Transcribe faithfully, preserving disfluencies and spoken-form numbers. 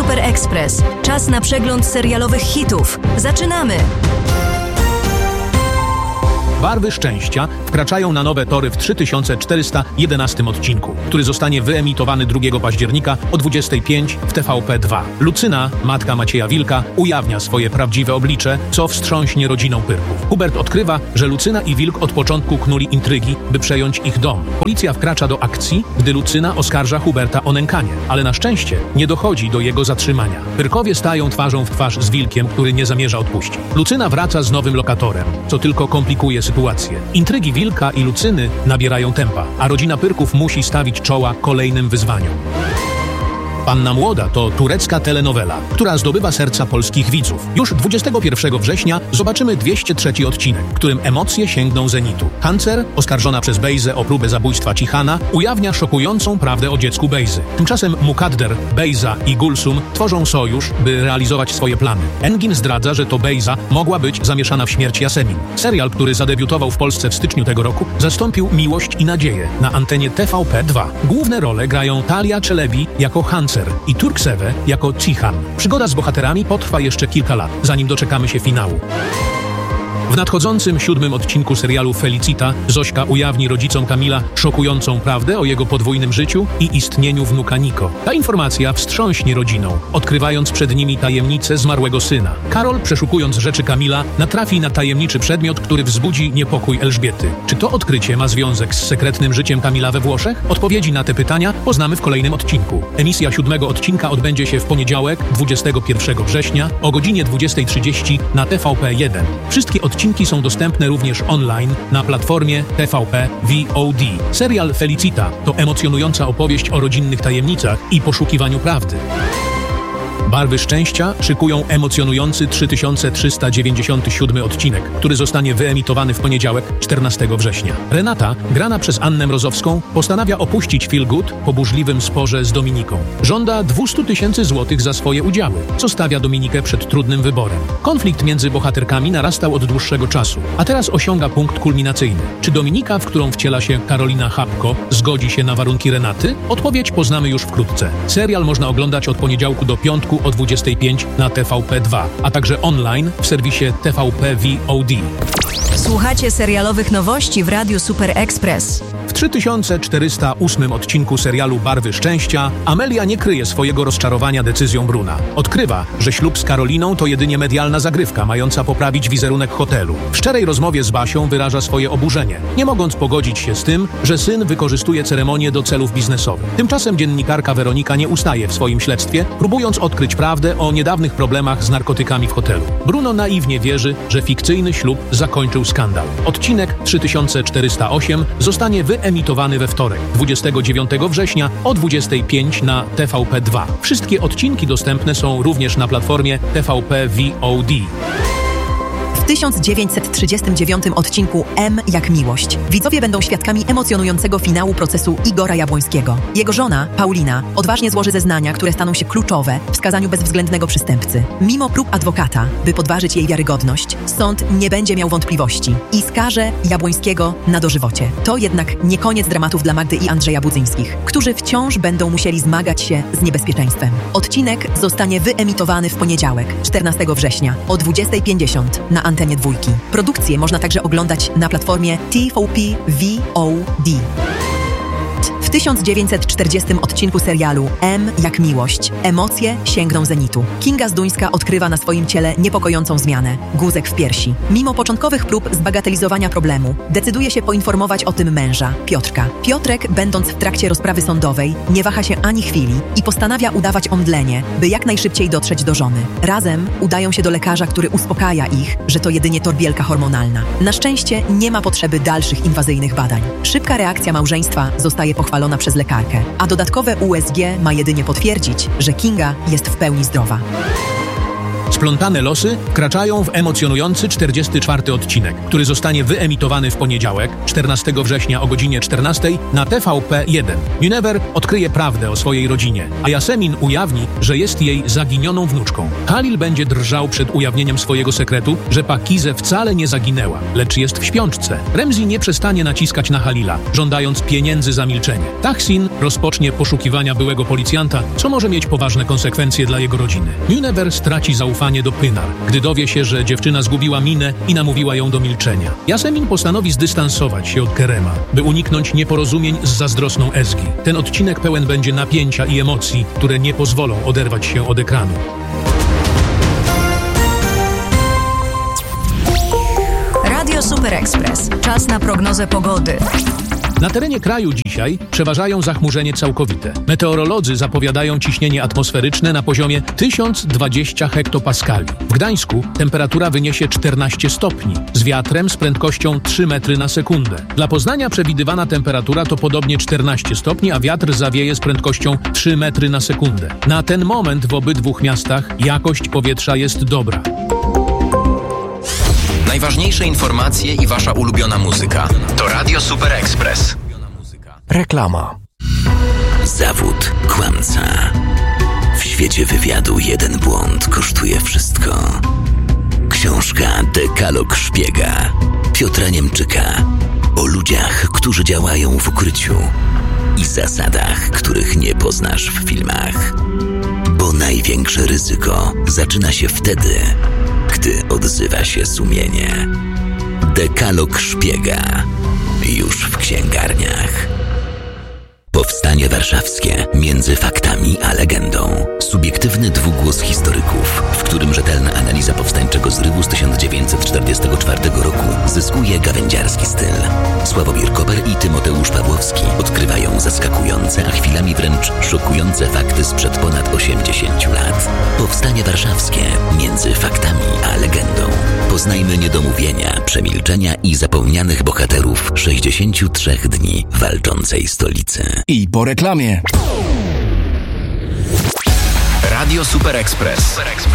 Super Express. Czas na przegląd serialowych hitów. Zaczynamy! Barwy szczęścia wkraczają na nowe tory w trzy tysiące czterysta jedenastym odcinku, który zostanie wyemitowany drugiego października o dwudziestej piątej w T V P dwa. Lucyna, matka Macieja Wilka, ujawnia swoje prawdziwe oblicze, co wstrząśnie rodziną Pyrków. Hubert odkrywa, że Lucyna i Wilk od początku knuli intrygi, by przejąć ich dom. Policja wkracza do akcji, gdy Lucyna oskarża Huberta o nękanie, ale na szczęście nie dochodzi do jego zatrzymania. Pyrkowie stają twarzą w twarz z Wilkiem, który nie zamierza odpuścić. Lucyna wraca z nowym lokatorem, co tylko komplikuje sytuację. Sytuację. Intrygi Wilka i Lucyny nabierają tempa, a rodzina Pyrków musi stawić czoła kolejnym wyzwaniom. Panna Młoda to turecka telenowela, która zdobywa serca polskich widzów. Już dwudziestego pierwszego września zobaczymy dwieście trzeci odcinek, w którym emocje sięgną zenitu. Hancer, oskarżona przez Bejzę o próbę zabójstwa Cihana, ujawnia szokującą prawdę o dziecku Bejzy. Tymczasem Mukadder, Bejza i Gulsum tworzą sojusz, by realizować swoje plany. Engin zdradza, że to Bejza mogła być zamieszana w śmierć Yasemin. Serial, który zadebiutował w Polsce w styczniu tego roku, zastąpił Miłość i nadzieję na antenie T V P dwa. Główne role grają Talia Czelebi jako Hancer i Turkseve jako Cihan. Przygoda z bohaterami potrwa jeszcze kilka lat, zanim doczekamy się finału. W nadchodzącym siódmym odcinku serialu Felicita Zośka ujawni rodzicom Kamila szokującą prawdę o jego podwójnym życiu i istnieniu wnuka Niko. Ta informacja wstrząśnie rodziną, odkrywając przed nimi tajemnicę zmarłego syna. Karol, przeszukując rzeczy Kamila, natrafi na tajemniczy przedmiot, który wzbudzi niepokój Elżbiety. Czy to odkrycie ma związek z sekretnym życiem Kamila we Włoszech? Odpowiedzi na te pytania poznamy w kolejnym odcinku. Emisja siódmego odcinka odbędzie się w poniedziałek, dwudziestego pierwszego września o godzinie dwudziestej trzydzieści na T V P jeden. Wszystkie odcinki Odcinki są dostępne również online na platformie T V P V O D. Serial Felicita to emocjonująca opowieść o rodzinnych tajemnicach i poszukiwaniu prawdy. Barwy szczęścia szykują emocjonujący trzy tysiące trzysta dziewięćdziesiąty siódmy odcinek, który zostanie wyemitowany w poniedziałek, czternastego września. Renata, grana przez Annę Mrozowską, postanawia opuścić Feel Good po burzliwym sporze z Dominiką. Żąda dwieście tysięcy złotych za swoje udziały, co stawia Dominikę przed trudnym wyborem. Konflikt między bohaterkami narastał od dłuższego czasu, a teraz osiąga punkt kulminacyjny. Czy Dominika, w którą wciela się Karolina Chapko, zgodzi się na warunki Renaty? Odpowiedź poznamy już wkrótce. Serial można oglądać od poniedziałku do piątku o dwudziestej piątej na T V P dwa, a także online w serwisie T V P V O D. Słuchacie serialowych nowości w Radiu Super Express. W trzy tysiące czterysta ósmym odcinku serialu Barwy szczęścia Amelia nie kryje swojego rozczarowania decyzją Bruna. Odkrywa, że ślub z Karoliną to jedynie medialna zagrywka mająca poprawić wizerunek hotelu. W szczerej rozmowie z Basią wyraża swoje oburzenie, nie mogąc pogodzić się z tym, że syn wykorzystuje ceremonię do celów biznesowych. Tymczasem dziennikarka Weronika nie ustaje w swoim śledztwie, próbując odkryć prawdę o niedawnych problemach z narkotykami w hotelu. Bruno naiwnie wierzy, że fikcyjny ślub zakończył skandal. Odcinek trzy tysiące czterysta osiem zostanie wyemitowany we wtorek, dwudziestego dziewiątego września o dwudziestej piątej na T V P dwa. Wszystkie odcinki dostępne są również na platformie T V P V O D. W tysiąc dziewięćset trzydziestym dziewiątym odcinku M jak miłość widzowie będą świadkami emocjonującego finału procesu Igora Jabłońskiego. Jego żona, Paulina, odważnie złoży zeznania, które staną się kluczowe w skazaniu bezwzględnego przestępcy. Mimo prób adwokata, by podważyć jej wiarygodność, sąd nie będzie miał wątpliwości i skaże Jabłońskiego na dożywocie. To jednak nie koniec dramatów dla Magdy i Andrzeja Budzyńskich, którzy wciąż będą musieli zmagać się z niebezpieczeństwem. Odcinek zostanie wyemitowany w poniedziałek, czternastego września o dwudziestej pięćdziesiąt na antenie dwójki. Produkcję można także oglądać na platformie T V P V O D. W tysiąc dziewięćset czterdziestym odcinku serialu M jak miłość emocje sięgną zenitu. Kinga Zduńska odkrywa na swoim ciele niepokojącą zmianę – guzek w piersi. Mimo początkowych prób zbagatelizowania problemu, decyduje się poinformować o tym męża, Piotrka. Piotrek, będąc w trakcie rozprawy sądowej, nie waha się ani chwili i postanawia udawać omdlenie, by jak najszybciej dotrzeć do żony. Razem udają się do lekarza, który uspokaja ich, że to jedynie torbielka hormonalna. Na szczęście nie ma potrzeby dalszych inwazyjnych badań. Szybka reakcja małżeństwa zostaje pochwalona przez lekarkę, a dodatkowe U S G ma jedynie potwierdzić, że Kinga jest w pełni zdrowa. Splątane losy wkraczają w emocjonujący czterdziesty czwarty odcinek, który zostanie wyemitowany w poniedziałek, czternastego września o godzinie czternastej na T V P jeden. Ninever odkryje prawdę o swojej rodzinie, a Yasemin ujawni, że jest jej zaginioną wnuczką. Halil będzie drżał przed ujawnieniem swojego sekretu, że Pakize wcale nie zaginęła, lecz jest w śpiączce. Remzi nie przestanie naciskać na Halila, żądając pieniędzy za milczenie. Tahsin rozpocznie poszukiwania byłego policjanta, co może mieć poważne konsekwencje dla jego rodziny. Ninever straci zaufanie do Pynar, gdy dowie się, że dziewczyna zgubiła minę i namówiła ją do milczenia. Yasemin postanowi zdystansować się od Kerema, by uniknąć nieporozumień z zazdrosną Ezgi. Ten odcinek pełen będzie napięcia i emocji, które nie pozwolą oderwać się od ekranu. Radio Super Express. Czas na prognozę pogody. Na terenie kraju dzisiaj przeważają zachmurzenie całkowite. Meteorolodzy zapowiadają ciśnienie atmosferyczne na poziomie tysiąc dwadzieścia hektopaskali. W Gdańsku temperatura wyniesie czternaście stopni, z wiatrem z prędkością trzy metry na sekundę. Dla Poznania przewidywana temperatura to podobnie czternaście stopni, a wiatr zawieje z prędkością trzy metry na sekundę. Na ten moment w obydwu miastach jakość powietrza jest dobra. Najważniejsze informacje i wasza ulubiona muzyka to Radio Super Express. Reklama. Zawód kłamca. W świecie wywiadu jeden błąd kosztuje wszystko. Książka Dekalog Szpiega Piotra Niemczyka o ludziach, którzy działają w ukryciu i zasadach, których nie poznasz w filmach. Bo największe ryzyko zaczyna się wtedy, gdy odzywa się sumienie. Dekalog Szpiega. Już w księgarniach. Powstanie warszawskie między faktami a legendą. Subiektywny dwugłos historyków, w którym rzetelna analiza powstańczego zrywu z tysiąc dziewięćset czterdziestego czwartego roku zyskuje gawędziarski styl. Sławomir Koper i Tymoteusz Pawłowski odkrywają zaskakujące, a chwilami wręcz szokujące fakty sprzed ponad osiemdziesięciu lat. Powstanie warszawskie między faktami a legendą. Poznajmy niedomówienia, przemilczenia i zapomnianych bohaterów sześćdziesięciu trzech dni walczącej stolicy. I po reklamie. Radio Super Express.